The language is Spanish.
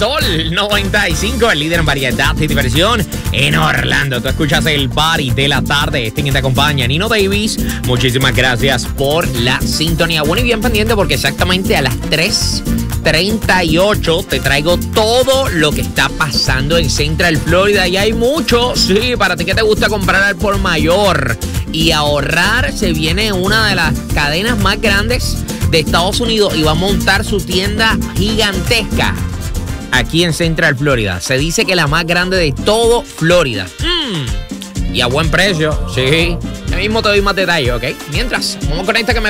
Sol 95, el líder en variedad y diversión en Orlando. Tú escuchas el party de la tarde. Este quien te acompaña, Nino Davis. Muchísimas gracias por la sintonía. Bueno, y bien pendiente porque exactamente a las 3:38 te traigo todo lo que está pasando en Central Florida. Y hay mucho, sí, para ti que te gusta comprar al por mayor y ahorrar. Se viene una de las cadenas más grandes de Estados Unidos y va a montar su tienda gigantesca aquí en Central Florida. Se dice que la más grande de todo Florida. Y a buen precio, sí. Ya mismo te doy más detalles, ¿ok? Mientras, vamos con esta que me